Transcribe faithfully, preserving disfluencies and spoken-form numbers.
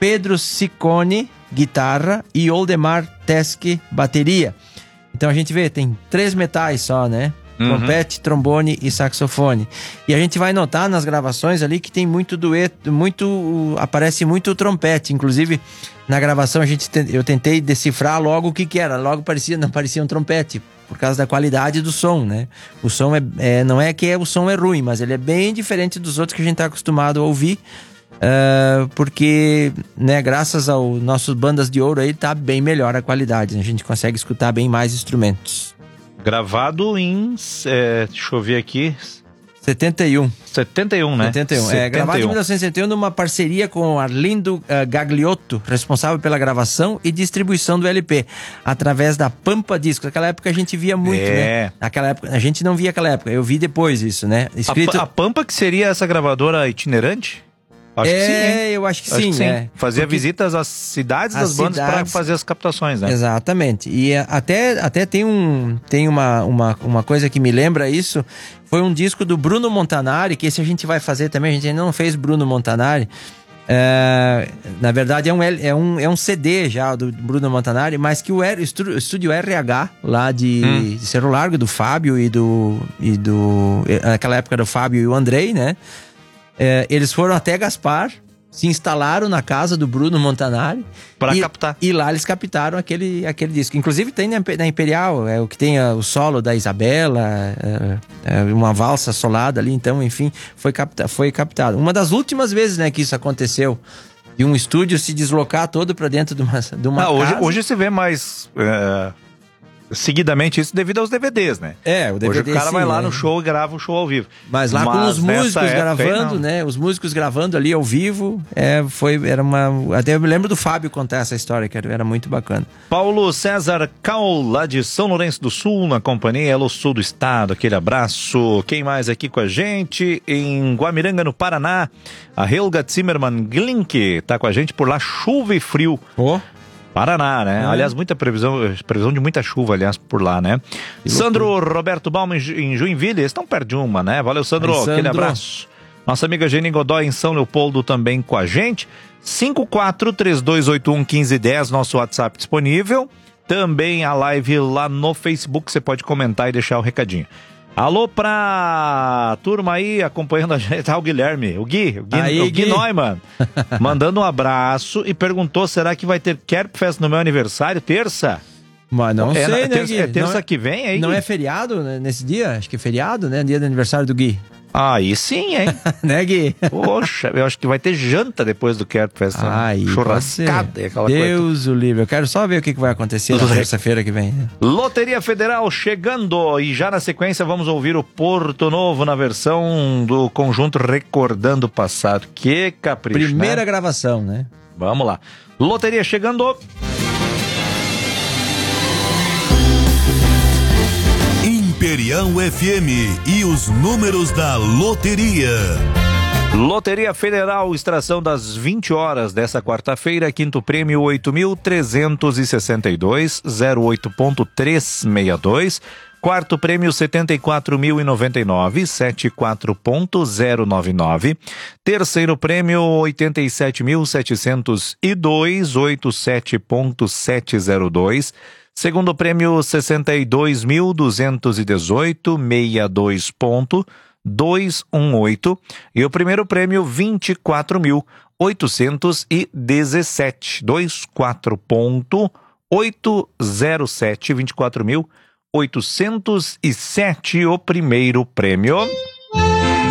Pedro Ciccone, guitarra, e Oldemar Teske, bateria. Então a gente vê, tem três metais só, né? Uhum. Trompete, trombone e saxofone. E a gente vai notar nas gravações ali que tem muito dueto, muito, aparece muito o trompete. Inclusive, na gravação a gente, eu tentei decifrar logo o que que era. Logo parecia, não parecia um trompete, por causa da qualidade do som, né? O som é, é não é que é, o som é ruim, mas ele é bem diferente dos outros que a gente está acostumado a ouvir. Uh, porque, né, graças ao nossos bandas de ouro aí, tá bem melhor a qualidade, né? A gente consegue escutar bem mais instrumentos. Gravado em, é, deixa eu ver aqui... setenta e um. setenta e um, né? setenta e um. É, gravado em mil novecentos e setenta e um numa parceria com Arlindo uh, Gagliotto, responsável pela gravação e distribuição do L P, através da Pampa Discos. Naquela época a gente via muito, é. né? Naquela época, a gente não via aquela época, eu vi depois isso, né? Escrito... A, a Pampa que seria essa gravadora itinerante? Acho é, que sim, hein? eu acho que acho sim. Que sim. É. Fazia Porque visitas às cidades as das bandas cidades... para fazer as captações, né? Exatamente. E até, até tem, um, tem uma, uma, uma coisa que me lembra isso. Foi um disco do Bruno Montanari, que esse a gente vai fazer também. A gente ainda não fez Bruno Montanari. É, na verdade é um, é, um, é um C D já do Bruno Montanari, mas que o, R, o estúdio R H lá de, hum. de Cerro Largo, do Fábio e do, e do... Naquela época do Fábio e o Andrei, né? É, eles foram até Gaspar, se instalaram na casa do Bruno Montanari para e, captar. E lá eles captaram aquele, aquele disco. Inclusive tem na, na Imperial, é o que tem a, o solo da Isabela, é, é uma valsa solada ali. Então, enfim, foi, capta, foi captado. Uma das últimas vezes, né, que isso aconteceu, de um estúdio se deslocar todo para dentro de uma, de uma Não, casa. Hoje, hoje se vê mais... É... seguidamente isso devido aos D V Ds, né? É, o D V D. Hoje o cara sim, vai lá é. no show e grava o show ao vivo. Mas lá Mas com os músicos gravando, aí, né? Os músicos gravando ali ao vivo, é, foi, era uma... Até eu me lembro do Fábio contar essa história, que era, era muito bacana. Paulo César Cal, lá de São Lourenço do Sul, na companhia Elo Sul do Estado, aquele abraço. Quem mais aqui com a gente? Em Guamiranga, no Paraná, a Helga Zimmermann Glink tá com a gente por lá, chuva e frio. Ó. Oh. Paraná, né? É. Aliás, muita previsão, previsão de muita chuva, aliás, por lá, né? Sandro Roberto Balma em Joinville, eles estão perto de uma, né? Valeu, Sandro, Aí, Sandro. Aquele abraço. Nossa amiga Geni Godoy em São Leopoldo também com a gente. cinco quatro três dois oito um um cinco um zero, nosso WhatsApp disponível. Também a live lá no Facebook, você pode comentar e deixar o recadinho. Alô pra turma aí acompanhando a gente, tá o Guilherme, o Gui, o Gui, aí, o Gui, Gui. Neumann, mandando um abraço e perguntou, será que vai ter Kerpfest no meu aniversário, terça? Mas não é, sei, é, né, terça, Gui? é terça não é, que vem aí, Não Gui? é feriado, né, nesse dia? Acho que é feriado, né? Dia do aniversário do Gui. Aí sim, hein? Né, Gui? Poxa, eu acho que vai ter janta depois do Kerpfest. Aí, churrascada e aquela Deus coisa. o livre. Eu quero só ver o que vai acontecer na terça-feira que vem. Loteria Federal chegando. E já na sequência vamos ouvir o Porto Novo na versão do conjunto Recordando o Passado. Que capricho, Primeira né? gravação, né? Vamos lá. Loteria chegando. Imperial F M e os números da loteria. Loteria Federal, extração das vinte horas dessa quarta-feira, quinto prêmio oito mil trezentos e sessenta e dois, zero oito ponto trezentos e sessenta e dois, quarto prêmio setenta e quatro mil e noventa e nove, setenta e quatro ponto zero nove nove, terceiro prêmio oitenta e sete mil setecentos e dois, oitenta e sete ponto setecentos e dois, segundo prêmio sessenta e dois mil duzentos e dezoito, sessenta e dois ponto duzentos e dezoito e o primeiro prêmio vinte e quatro mil oitocentos e dezessete, vinte e quatro ponto oitocentos e sete, vinte e quatro mil oitocentos e sete o primeiro prêmio.